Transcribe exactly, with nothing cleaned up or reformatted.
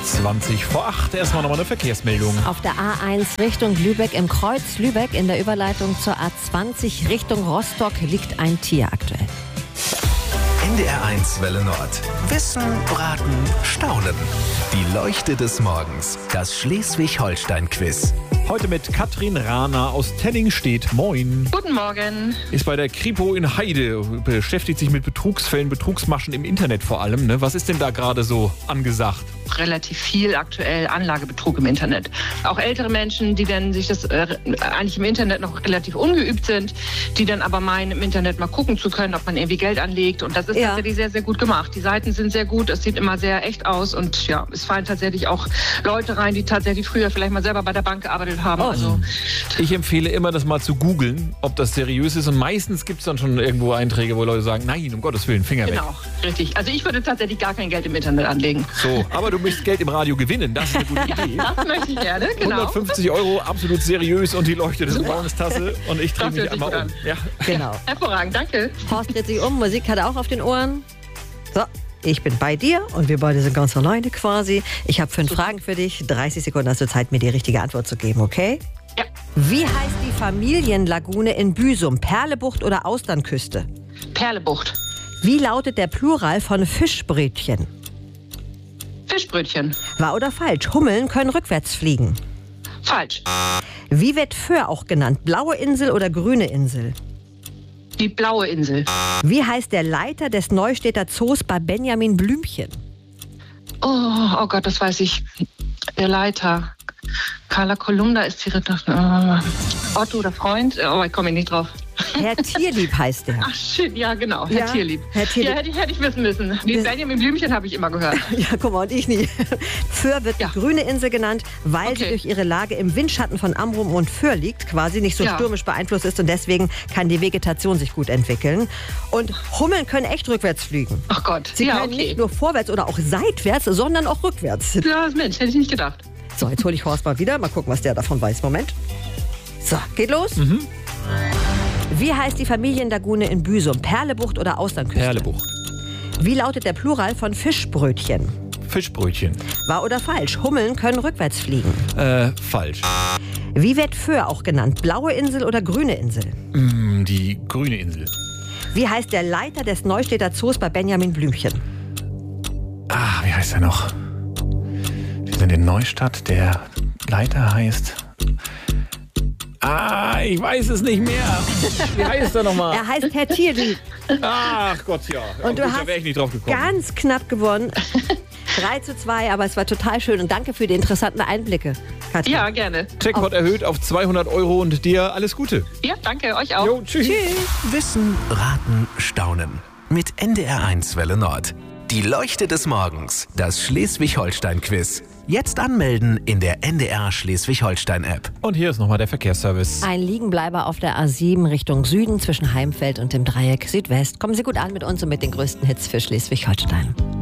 zwanzig vor acht. Erstmal nochmal eine Verkehrsmeldung. Auf der A eins Richtung Lübeck im Kreuz Lübeck in der Überleitung zur A zwanzig Richtung Rostock liegt ein Tier aktuell. N D R eins Welle Nord. Wissen, Braten, Staunen. Die Leuchte des Morgens. Das Schleswig-Holstein-Quiz. Heute mit Katrin Rahner aus Tenningstedt. Moin. Guten Morgen. Ist bei der Kripo in Heide, beschäftigt sich mit Betrugsfällen, Betrugsmaschen im Internet vor allem. Ne? Was ist denn da gerade so angesagt? Relativ viel aktuell Anlagebetrug im Internet. Auch ältere Menschen, die dann sich das äh, eigentlich im Internet noch relativ ungeübt sind, die dann aber meinen, im Internet mal gucken zu können, ob man irgendwie Geld anlegt. Und das ist Ja. tatsächlich sehr, sehr gut gemacht. Die Seiten sind sehr gut, es sieht immer sehr echt aus. Und ja, es fallen tatsächlich auch Leute rein, die tatsächlich früher vielleicht mal selber bei der Bank gearbeitet haben. Oh. Also Ich empfehle immer, das mal zu googeln, ob das seriös ist. Und meistens gibt es dann schon irgendwo Einträge, wo Leute sagen, nein, um Gottes Willen, Finger weg. genau, richtig. Also ich würde tatsächlich gar kein Geld im Internet anlegen. So, aber du möchtest Geld im Radio gewinnen, das ist eine gute Idee. Das möchte ich gerne, genau. hundertfünfzig Euro, absolut seriös und die Leuchte des Morgenstasse. Und ich drehe Das mich hört sich einmal gut um. Ja. Genau. Hervorragend, danke. Horst dreht sich um, Musik hat er auch auf den Ohren. So, ich bin bei dir und wir beide sind ganz alleine quasi. Ich habe fünf Fragen für dich. dreißig Sekunden hast du Zeit, mir die richtige Antwort zu geben, okay? Ja. Wie heißt die Familienlagune in Büsum? Perlebucht oder Austernküste? Perlebucht. Wie lautet der Plural von Fischbrötchen? Fischbrötchen. Wahr oder falsch? Hummeln können rückwärts fliegen. Falsch. Wie wird Föhr auch genannt? Blaue Insel oder grüne Insel? Die blaue Insel. Wie heißt der Leiter des Neustädter Zoos bei Benjamin Blümchen? Oh, oh Gott, das weiß ich. Der Leiter. Carla Kolumna ist die Ritter. Äh, Otto, der Freund. Oh, ich komme nicht drauf. Herr Tierlieb heißt der. Ach shit, ja genau, Herr Ja, Tierlieb. Herr Tierlieb. Ja, hätte ich, hätte ich wissen müssen. Die Das- Benjamin Blümchen habe ich immer gehört. Ja, guck mal, und ich nie. Föhr wird Ja. die grüne Insel genannt, weil sie Okay. durch ihre Lage im Windschatten von Amrum und Föhr liegt, quasi nicht so Ja. stürmisch beeinflusst ist und deswegen kann die Vegetation sich gut entwickeln. Und Hummeln können echt rückwärts fliegen. Ach Gott. Sie ja, können okay. nicht nur vorwärts oder auch seitwärts, sondern auch rückwärts. Ja, Mensch, hätte ich nicht gedacht. So, jetzt hole ich Horst mal wieder. Mal gucken, was der davon weiß. Moment. So, geht los. Mhm. Wie heißt die Familienlagune in Büsum? Perlebucht oder Austernküste? Perlebucht. Wie lautet der Plural von Fischbrötchen? Fischbrötchen. Wahr oder falsch? Hummeln können rückwärts fliegen. Äh, falsch. Wie wird Föhr auch genannt? Blaue Insel oder grüne Insel? Mm, die grüne Insel. Wie heißt der Leiter des Neustädter Zoos bei Benjamin Blümchen? Ah, wie heißt er noch? Wir sind in Neustadt. Der Leiter heißt... Ah, ich weiß es nicht mehr. Wie heißt er nochmal? Er heißt Herr Tierlieb. Ach Gott, ja. Und du Gut, da hast wäre ich nicht drauf gekommen. ganz knapp gewonnen. drei zu zwei, aber es war total schön. Und danke für die interessanten Einblicke, Katja. Ja, gerne. Jackpot erhöht auf zweihundert Euro und dir alles Gute. Ja, danke, euch auch. Jo, tschüss. Wissen, Raten, Staunen. Mit N D R eins Welle Nord. Die Leuchte des Morgens. Das Schleswig-Holstein-Quiz. Jetzt anmelden in der N D R Schleswig-Holstein-App. Und hier ist nochmal der Verkehrsservice. Ein Liegenbleiber auf der A sieben Richtung Süden zwischen Heimfeld und dem Dreieck Südwest. Kommen Sie gut an mit uns und mit den größten Hits für Schleswig-Holstein.